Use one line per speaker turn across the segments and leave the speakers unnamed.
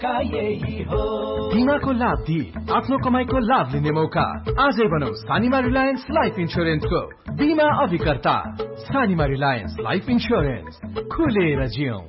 बिमाको लाभ दिई आफ्नो कमाईको लाभ लिने मौका आजै बनाऊ सानिमा रिलायन्स लाइफ इन्स्योरेन्सको बिमा अभिकर्ता। सानिमा रिलायन्स लाइफ इन्स्योरेन्स, खुलेर जियौं।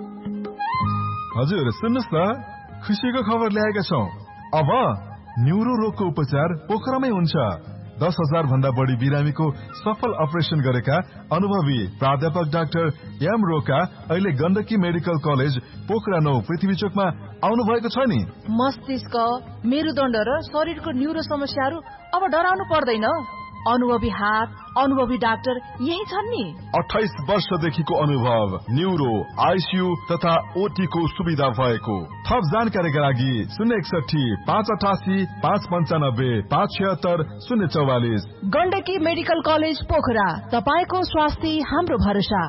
हजुर सुन्नुस् न, खुसीको खबर ल्याएका छौं। अब न्युरो रोगको उपचार पोखरामै हुन्छ। 10,000 भन्दा बढी बिरामीको सफल अपरेसन गरेका अनुभवी प्राध्यापक डाक्टर एम रोका अहिले गण्डकी मेडिकल कलेज पोखरा 9 पृथ्वी चोकमा आउनु भएको छ नि।
मस्तिष्क, मेरुदण्ड र शरीरको न्युरो समस्याहरू अब डराउनु पर्दैन। अनुभवी हात, अनुभवी डाक्टर यही छन् नि।
28 वर्षदेखिको अनुभव, न्युरो, आइसियु तथा ओटी को सुविधा भएको। थप जानकारीका लागि 061 588 595 576 044।
गण्डकी मेडिकल कलेज पोखरा, तपाईको स्वास्थ्य हाम्रो भरोसा।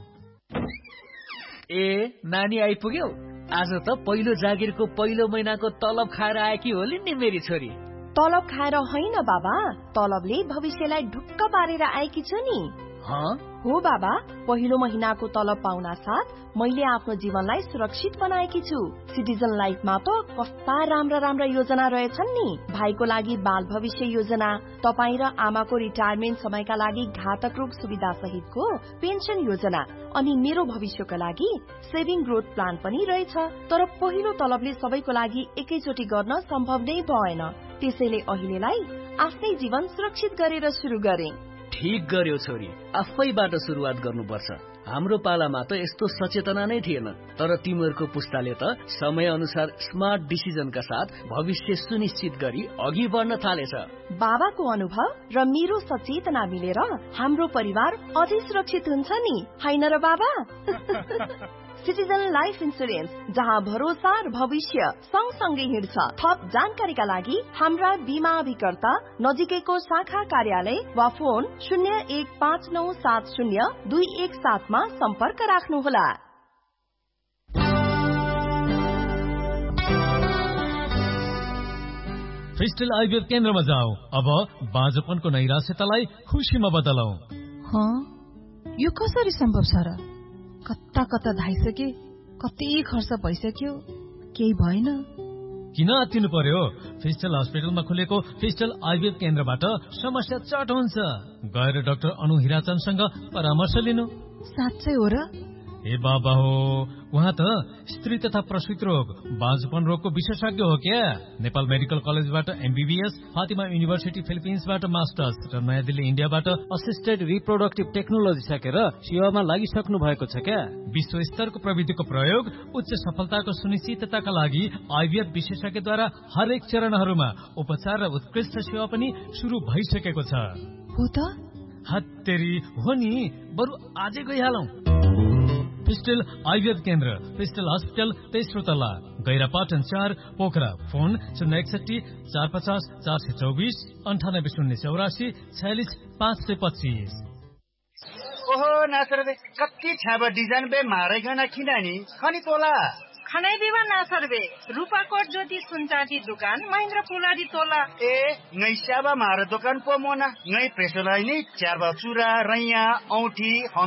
नानी आइपुग्यौ? आज त पहिलो जागिरको पहिलो महिनाको तलब खाएर आएकी होली नि मेरी छोरी।
तलब खाएर होइन बाबा, तलबले भविष्यलाई ढुक्क पारेर आएकी छु नि। हो बाबा, पहिलो महिनाको तलब पाउना साथ मैले आफ्नो जीवनलाई सुरक्षित बनाएकी छु। सिटिजन लाइफमा त कस्ता राम्रा राम्रा योजना रहेछन् नि। भाइको लागि बाल भविष्य योजना, तपाईँ र आमाको रिटायरमेन्ट समयका लागि घातक रोग सुविधा सहितको पेन्सन योजना, अनि मेरो भविष्यको लागि सेभिङ ग्रोथ प्लान पनि रहेछ। तर पहिलो तलबले सबैको लागि एकैचोटि गर्न सम्भव नै भएन, त्यसैले अहिलेलाई आफ्नै जीवन सुरक्षित गरेर सुरु गरे।
ठीक गर्यो छोरी, आफैबाट सुरुवात गर्नुपर्छ। हाम्रो पालामा त यस्तो सचेतना नै थिएन, तर तिमीहरूको पुस्ताले त समय अनुसार स्मार्ट डिसिजनका साथ भविष्य सुनिश्चित गरी अघि बढ्न थालेछ।
बाबाको अनुभव र मेरो सचेतना मिलेर हाम्रो परिवार अझै सुरक्षित हुन्छ नि, हैन र बाबा? सिटिजन लाइफ इन्स्योरेन्स, जहाँ भरोसा र भविष्य सँगसँगै हिँड्छ। थप जानकारीका लागि हाम्रा बिमा अभिकर्ता नजिकैको शाखा कार्यालय वा फोन 0159702117 मा सम्पर्क राख्नुहोला।
क्रिस्टल आयुर्वेद केन्द्रमा जाऊ। अब बाँझोपनको नैराश्यतालाई खुसीमा बदलौ।
यो कसरी सम्भव छ र? कता कता धाइसके, कति खर्च भइसक्यो, केही भएन।
किन आत्तिनु पर्यो? फिस्टल हस्पिटलमा खुलेको फिस्टल आयुर्वेद केन्द्रबाट समस्या चट हुन्छ। गएर डाक्टर अनु हिराचन्दसँग परामर्श लिनु।
साँच्चै हो र?
ए बाबा हो, उहाँ त स्त्री तथा प्रसूति रोग, बाँझोपन रोगको विशेषज्ञ हो क्या। नेपाल मेडिकल कलेजबाट एमबीबीएस, फातिमा युनिभर्सिटी फिलिपिन्सबाट मास्टर्स र नयाँ दिल्ली इन्डियाबाट असिस्टेड रिप्रोडक्टिभ टेक्नोलोजी सकेर सेवामा लागिसक्नु भएको छ क्या। विश्व स्तरको प्रविधिको प्रयोग, उच्च सफलताको सुनिश्चितताका लागि आइभीएफ विशेषज्ञद्वारा हरेक चरणहरूमा उपचार र उत्कृष्ट सेवा पनि शुरू भइसकेको छ।
हो त?
हत्तेरी हो नि, बरु आजै गइहालौं। फिस्टल आयुर्वेद केन्द्र, फिस्टल हस्पिटल, तेस्रो तला, गैरापाटन 4, पोखरा। फोन 061 450 424 98 084 46 525।
ओहो नासर बे, कति छाबा डिजाइन बे मारेगन किनानी खनी तोला
खनाई देवा नासर बे, रूपाकोट ज्योति सुनचाँदी दुकान महेन्द्र पुलाडी तोला।
ए ngै स्याबा मारे दोकान पो मोना ngै प्रेसलाई नि च्यारबा चुरा रैया औठी